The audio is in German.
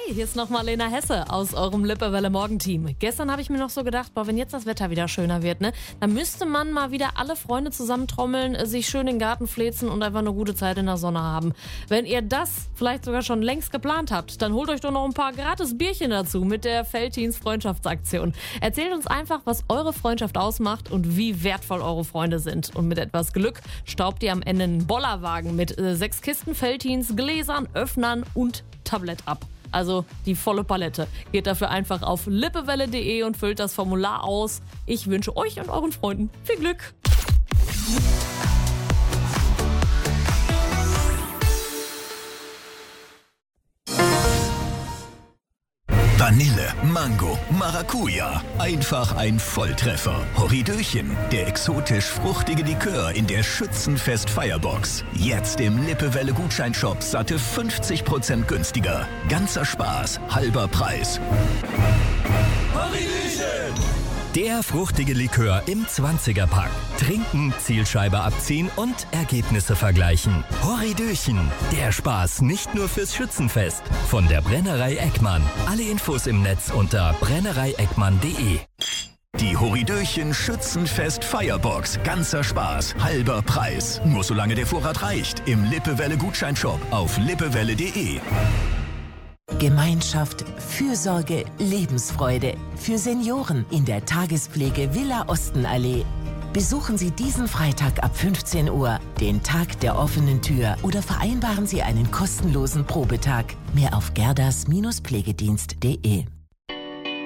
hier ist nochmal Lena Hesse aus eurem Lippewelle Morgenteam. Gestern habe ich mir noch so gedacht, wenn jetzt das Wetter wieder schöner wird, ne, dann müsste man mal wieder alle Freunde zusammentrommeln, sich schön in den Garten fläzen und einfach eine gute Zeit in der Sonne haben. Wenn ihr das vielleicht sogar schon längst geplant habt, dann holt euch doch noch ein paar gratis Bierchen dazu mit der Veltins Freundschaftsaktion. Erzählt uns einfach, was eure Freundschaft ausmacht und wie wertvoll eure Freunde sind. Und mit etwas Glück staubt ihr am Ende einen Bollerwagen mit 6 Kisten Veltins, Gläsern, Öffnern und Tablett ab. Also die volle Palette. Geht dafür einfach auf lippewelle.de und füllt das Formular aus. Ich wünsche euch und euren Freunden viel Glück. Vanille, Mango, Maracuja. Einfach ein Volltreffer. Horridöchen, der exotisch-fruchtige Likör in der Schützenfest-Feierbox. Jetzt im Lippewelle-Gutscheinshop satte 50% günstiger. Ganzer Spaß, halber Preis. Horridöchen! Der fruchtige Likör im 20er-Pack. Trinken, Zielscheibe abziehen und Ergebnisse vergleichen. Horridöchen, der Spaß nicht nur fürs Schützenfest. Von der Brennerei Eckmann. Alle Infos im Netz unter brennereieckmann.de. Die Horridöchen Schützenfest Feierbox. Ganzer Spaß, halber Preis. Nur solange der Vorrat reicht. Im Lippewelle Gutscheinshop auf lippewelle.de. Gemeinschaft, Fürsorge, Lebensfreude. Für Senioren in der Tagespflege Villa Ostenallee. Besuchen Sie diesen Freitag ab 15 Uhr den Tag der offenen Tür oder vereinbaren Sie einen kostenlosen Probetag. Mehr auf gerdas-pflegedienst.de.